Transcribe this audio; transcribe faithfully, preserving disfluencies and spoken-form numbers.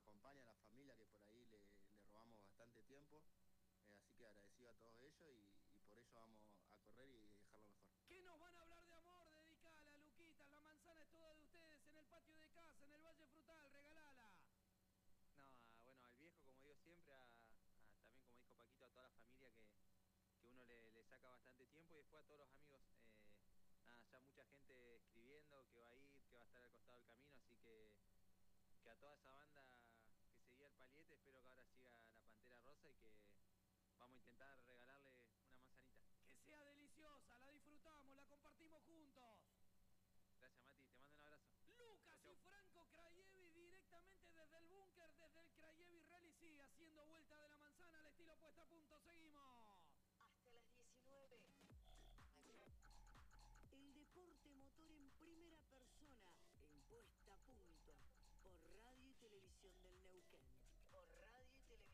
acompaña, a la familia que por ahí le, le robamos bastante tiempo. Eh, así que agradecido a todos ellos y, y por ello vamos a correr y dejarlo mejor. ¿Qué nos van a hablar de amor? Dedicala, Luquita, la manzana es toda de ustedes en el patio de casa, en el Valle Frutal, regalala. No, bueno, al viejo, como digo siempre, a, a, también como dijo Paquito, a toda la familia que, que uno le, le saca bastante tiempo, y después a todos los amigos, eh, nada, ya mucha gente escribiendo que va a ir, que va a estar al costado del camino, así que, que a toda esa banda que seguía el Paliete, espero que ahora siga la Pantera Rosa y que vamos a intentar regalarle una manzanita. Que sea deliciosa, la disfrutamos, la compartimos juntos. Gracias, Mati, te mando un abrazo. Lucas Chau, chau. y Franco Krayevi directamente desde el búnker, desde el Krayevi Rally, sigue haciendo vuelta de la manzana al estilo puesta a punto, seguimos.